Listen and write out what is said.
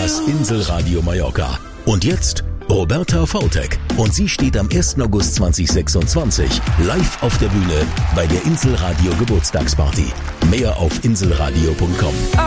Das Inselradio Mallorca. Und jetzt Roberta Vautek. Und sie steht am 1. August 2026 live auf der Bühne bei der Inselradio Geburtstagsparty. Mehr auf inselradio.com.